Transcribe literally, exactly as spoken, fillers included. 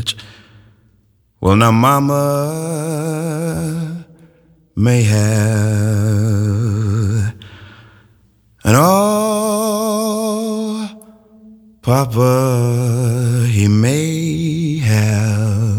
much. Well, now mama may have, and oh, papa, he may have